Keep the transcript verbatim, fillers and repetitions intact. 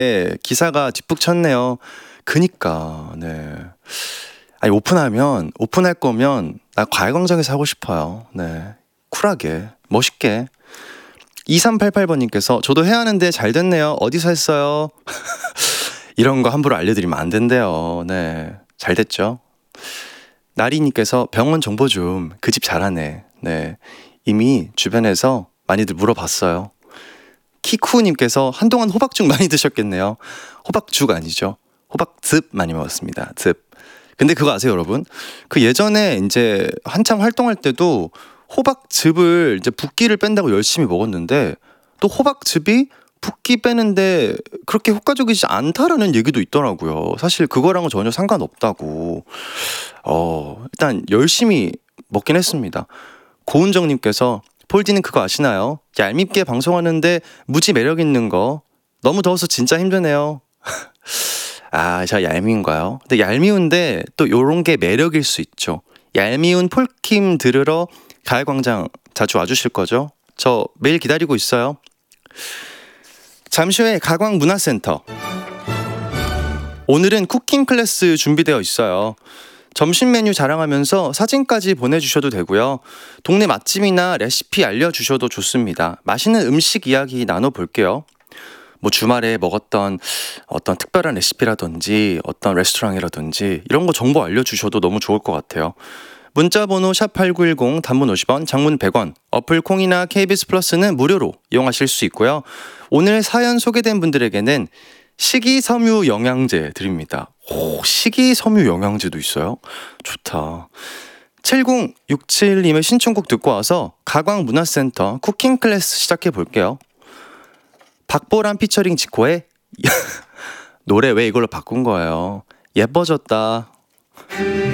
예, 기사가 뒷북 쳤네요. 그니까 네. 아니 오픈하면 오픈할 거면 나 과일광장에서 하고 싶어요. 네, 쿨하게 멋있게. 이삼팔팔 번님께서 저도 해야 하는데 잘 됐네요. 어디서 했어요? 이런 거 함부로 알려드리면 안 된대요. 네, 잘 됐죠. 나리님께서 병원 정보 좀. 그 집 잘하네. 네, 이미 주변에서 많이들 물어봤어요. 키쿠님께서 한동안 호박죽 많이 드셨겠네요. 호박죽 아니죠. 호박즙 많이 먹었습니다. 즙. 근데 그거 아세요, 여러분? 그 예전에 이제 한참 활동할 때도 호박즙을 이제 붓기를 뺀다고 열심히 먹었는데 또 호박즙이 붓기 빼는데 그렇게 효과적이지 않다라는 얘기도 있더라고요. 사실 그거랑은 전혀 상관없다고. 어, 일단 열심히 먹긴 했습니다. 고은정님께서 폴디는 그거 아시나요? 얄밉게 방송하는데 무지 매력 있는 거. 너무 더워서 진짜 힘드네요. 아, 제가 얄미운가요? 근데 얄미운데 또 요런 게 매력일 수 있죠. 얄미운 폴킴 들으러 가을광장 자주 와주실 거죠? 저 매일 기다리고 있어요. 잠시 후에 가광문화센터. 오늘은 쿠킹 클래스 준비되어 있어요. 점심 메뉴 자랑하면서 사진까지 보내주셔도 되고요. 동네 맛집이나 레시피 알려주셔도 좋습니다. 맛있는 음식 이야기 나눠볼게요. 뭐 주말에 먹었던 어떤 특별한 레시피라든지 어떤 레스토랑이라든지 이런 거 정보 알려주셔도 너무 좋을 것 같아요. 문자번호 샵팔구일공, 단문 오십 원, 장문 백 원, 어플 콩이나 케이비에스 플러스는 무료로 이용하실 수 있고요. 오늘 사연 소개된 분들에게는 식이섬유 영양제 드립니다. 오, 식이섬유 영양제도 있어요? 좋다. 칠공육칠님의 신청곡 듣고 와서 가광문화센터 쿠킹 클래스 시작해 볼게요. 박보람 피처링 지코의 노래 왜 이걸로 바꾼 거예요? 예뻐졌다.